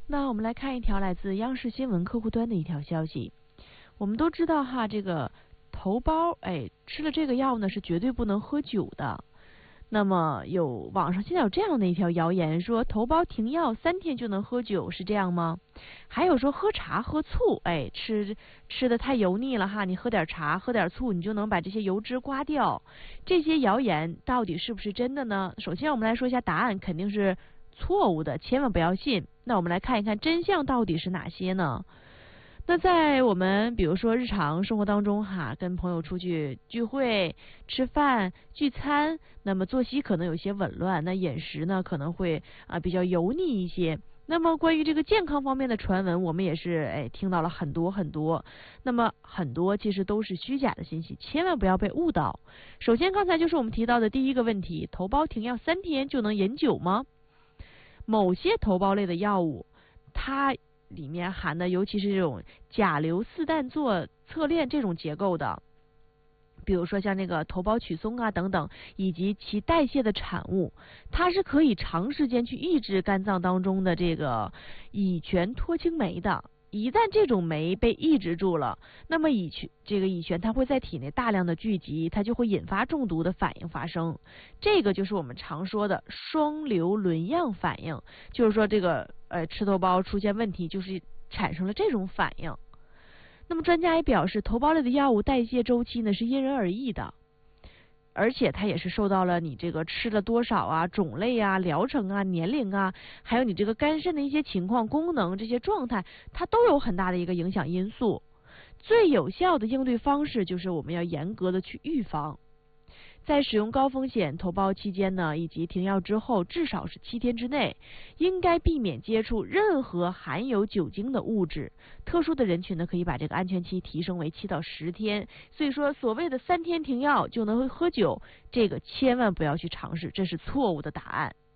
那我们来看一条来自央视新闻客户端的一条消息。我们都知道哈，这个头孢，吃了这个药呢是绝对不能喝酒的。那么网上现在有这样的一条谣言，说头孢停药3天就能喝酒，是这样吗？还有说喝茶喝醋，吃的太油腻了哈，你喝点茶喝点醋，你就能把这些油脂刮掉。这些谣言到底是不是真的呢？首先我们来说一下答案，肯定是错误的，千万不要信。那我们来看一看真相到底是哪些呢？那在我们比如说日常生活当中哈，跟朋友出去聚会、吃饭、聚餐，那么作息可能有些紊乱，那饮食呢可能会比较油腻一些。那么关于这个健康方面的传闻，我们也是听到了很多很多。那么很多其实都是虚假的信息，千万不要被误导。首先刚才就是我们提到的第一个问题，头孢停药3天就能饮酒吗？某些头孢类的药物，它里面含的尤其是这种甲硫四氮唑侧链这种结构的，比如说像那个头孢曲松啊等等，以及其代谢的产物，它是可以长时间去抑制肝脏当中的这个乙醛脱氢酶的。一旦这种酶被抑制住了，那么乙醛它会在体内大量的聚集，它就会引发中毒的反应发生。这个就是我们常说的双硫仑样反应，就是说这个吃头孢出现问题，就是产生了这种反应。那么专家也表示，头孢类的药物代谢周期呢是因人而异的，而且它也是受到了你这个吃了多少啊、种类啊、疗程啊、年龄啊，还有你这个肝肾的一些情况、功能这些状态，它都有很大的一个影响因素。最有效的应对方式就是我们要严格的去预防。在使用高风险头孢期间呢，以及停药之后，至少是7天之内，应该避免接触任何含有酒精的物质。特殊的人群呢，可以把这个安全期提升为7到10天。所以说，所谓的3天停药就能喝酒，这个千万不要去尝试，这是错误的答案。